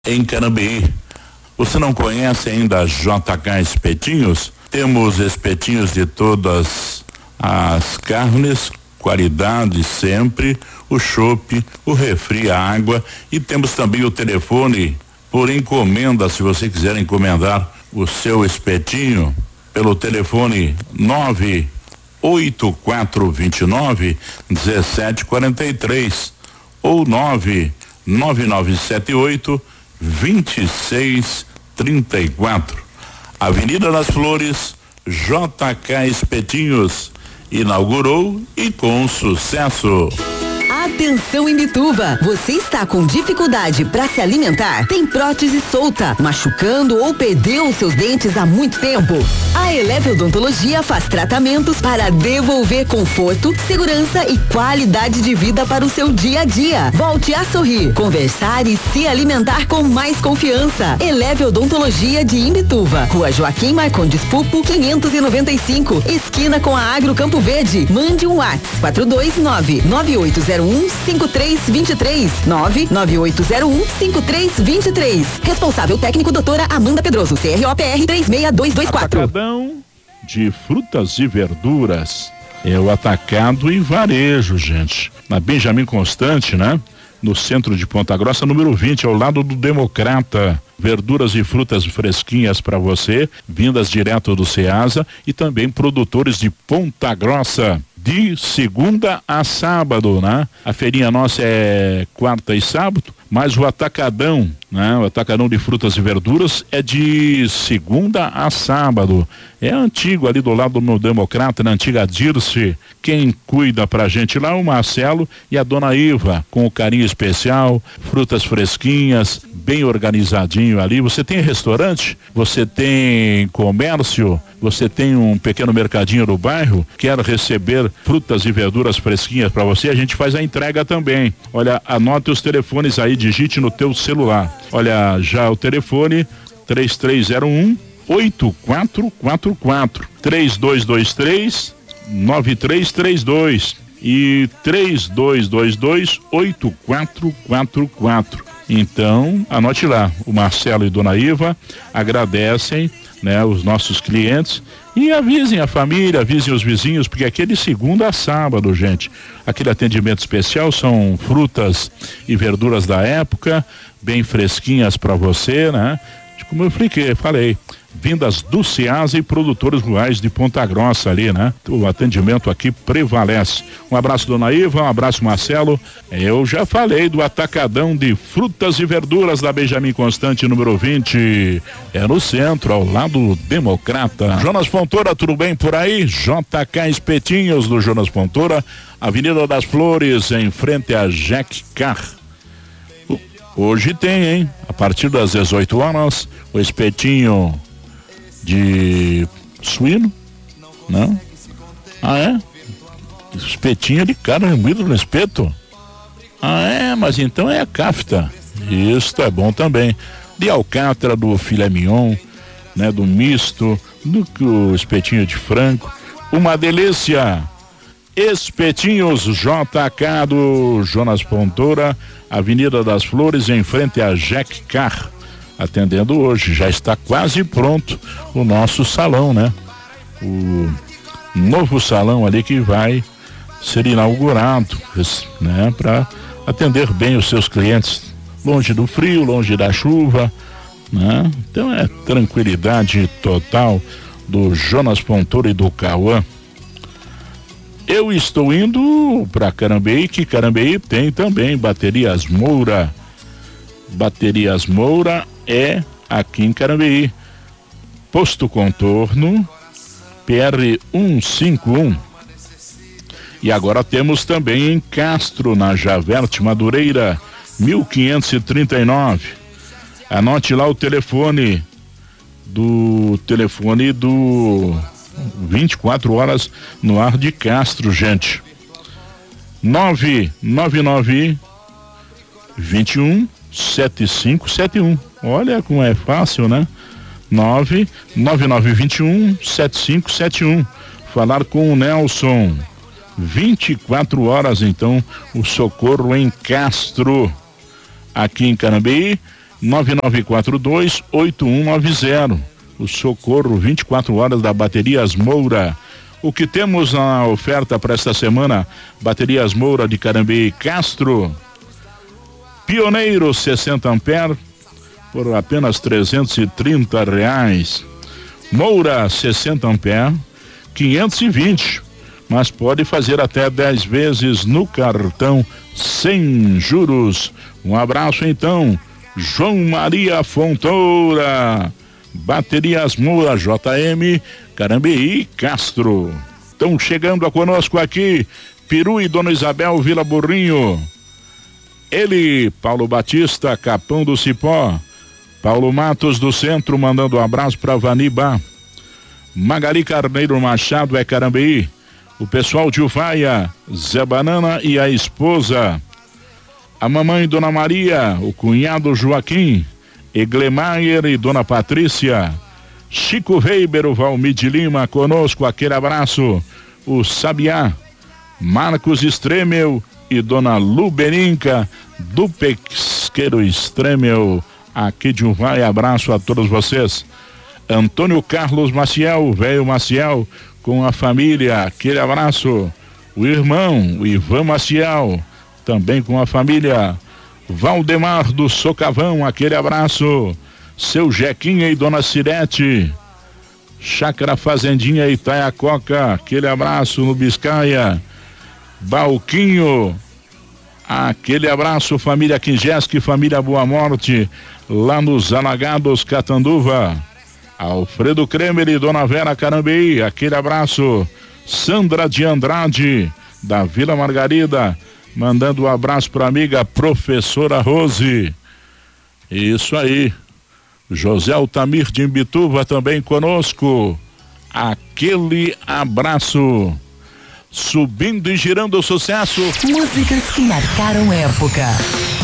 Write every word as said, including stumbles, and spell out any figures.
em Carambeí. Você não conhece ainda a J K Espetinhos? Temos espetinhos de todas as carnes, qualidade sempre, o chopp, o refri, a água, e temos também o telefone por encomenda, se você quiser encomendar o seu espetinho, pelo telefone nove oito quatro dois nove um sete quatro três ou nove nove nove sete oito vinte e seis trinta e quatro. Avenida das Flores, J K Espetinhos, inaugurou e com sucesso. Atenção Imbituva, você está com dificuldade para se alimentar? Tem prótese solta, machucando ou perdeu os seus dentes há muito tempo? A Eleve Odontologia faz tratamentos para devolver conforto, segurança e qualidade de vida para o seu dia a dia. Volte a sorrir, conversar e se alimentar com mais confiança. Eleve Odontologia de Imbituva, Rua Joaquim Marcondes Pupo, quinhentos e noventa e cinco, esquina com a Agro Campo Verde. Mande um WhatsApp quatro dois nove nove oito zero um cinco três dois três, nove nove oito zero um cinco três dois três. Responsável técnico doutora Amanda Pedroso, C R O P R três seis dois dois quatro. Atacadão de frutas e verduras. É o atacado e varejo, gente. Na Benjamin Constante, né? No centro de Ponta Grossa, número vinte, ao lado do Democrata. Verduras e frutas fresquinhas para você, vindas direto do Ceasa, e também produtores de Ponta Grossa, de segunda a sábado, né? A feirinha nossa é quarta e sábado, mas o atacadão, né? O atacadão de frutas e verduras é de segunda a sábado. É antigo, ali do lado do Democrata, na antiga Dirce. Quem cuida pra gente lá é o Marcelo e a dona Iva, com o carinho especial, frutas fresquinhas, bem organizadinho ali. Você tem restaurante, você tem comércio, você tem um pequeno mercadinho no bairro, quer receber frutas e verduras fresquinhas para você, a gente faz a entrega também. Olha, anote os telefones aí, digite no teu celular. Olha, já o telefone três três zero um oito quatro quatro quatro, três dois dois três nove três três dois e três dois dois dois oito quatro quatro quatro. Então, anote lá, o Marcelo e Dona Iva agradecem, né, os nossos clientes, e avisem a família, avisem os vizinhos, porque aqui é de segunda a sábado, gente. Aquele atendimento especial são frutas e verduras da época, bem fresquinhas para você, né? Como eu expliquei, falei, vindas do Ceasa e produtores rurais de Ponta Grossa ali, né? O atendimento aqui prevalece. Um abraço, Dona Iva, um abraço, Marcelo. Eu já falei do atacadão de frutas e verduras da Benjamin Constante, número vinte. É no centro, ao lado do Democrata. Jonas Fontoura, tudo bem por aí? J K Espetinhos do Jonas Fontoura, Avenida das Flores, em frente a Jack Car. Hoje tem, hein? A partir das dezoito horas, o espetinho de suíno, não? Ah, é? Espetinho de carne moída no espeto? Ah, é? Mas então é a cafta. Isso é bom também. De alcatra, do filé mignon, né? Do misto, do espetinho de frango. Uma delícia! Espetinhos J K do Jonas Fontoura, Avenida das Flores, em frente a Jack Car, atendendo hoje. Já está quase pronto o nosso salão, né? O novo salão ali que vai ser inaugurado, né? Para atender bem os seus clientes, longe do frio, longe da chuva, né? Então é tranquilidade total do Jonas Fontoura e do Cauã. Eu estou indo para Carambeí, que Carambeí tem também Baterias Moura. Baterias Moura é aqui em Carambeí. Posto Contorno, P R cento e cinquenta e um. E agora temos também em Castro, na Javerte Madureira, mil quinhentos e trinta e nove. Anote lá o telefone do telefone do vinte e quatro horas no ar de Castro, gente. nove nove nove vinte e um setenta e cinco setenta e um. Olha como é fácil, né? nove nove nove vinte e um setenta e cinco setenta e um. Falar com o Nelson. vinte e quatro horas, então, o socorro em Castro. Aqui em Carambeí nove nove quatro dois oito um nove zero. O socorro vinte e quatro horas da Baterias Moura. O que temos na oferta para esta semana? Baterias Moura de Carambeí e Castro. Pioneiro sessenta amperes por apenas trezentos e trinta reais. Moura sessenta amperes, quinhentos e vinte, mas pode fazer até dez vezes no cartão sem juros. Um abraço então, João Maria Fontoura. Baterias Moura, J M, Carambeí, Castro. Estão chegando a conosco aqui, Peru e Dona Isabel, Vila Burrinho. Ele, Paulo Batista, Capão do Cipó. Paulo Matos do Centro, mandando um abraço para Vaniba. Magali Carneiro Machado é Carambeí. O pessoal de Uvaia, Zé Banana e a esposa. A mamãe Dona Maria, o cunhado Joaquim, Eglemaier e Dona Patrícia. Chico Weber, o Valmir de Lima, conosco, aquele abraço. O Sabiá, Marcos Stremel e Dona Luberinca, do Pesqueiro Stremel, aqui de Uvaia, abraço a todos vocês. Antônio Carlos Maciel, velho Maciel, com a família, aquele abraço. O irmão, o Ivan Maciel, também com a família. Valdemar do Socavão, aquele abraço. Seu Jequinha e Dona Cirete. Chácara Fazendinha Itaiacoca, aquele abraço no Biscaia. Balquinho, aquele abraço, família Quingesque, família Boa Morte, lá nos Alagados, Catanduva. Alfredo Kremer e Dona Vera Carambeí, aquele abraço. Sandra de Andrade, da Vila Margarida, mandando um abraço para a amiga professora Rose. Isso aí. José Altamir de Imbituva também conosco. Aquele abraço. Subindo e girando o sucesso. Músicas que marcaram época.